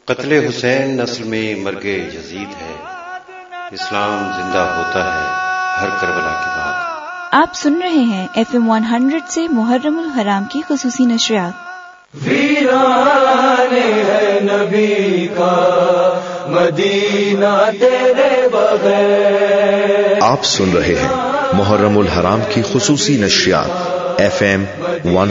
कत्ले हुसैन नस्ल में मर्गे यजीद है, इस्लाम जिंदा होता है हर करबला के बाद। आप सुन रहे हैं FM 100 से मुहर्रमुल हराम की खुसूसी नशरियात। वीराने है नबी का मदीना तेरे बगैर। आप सुन रहे हैं मुहर्रमुल हराम की खुसूसी नशरियात FM 100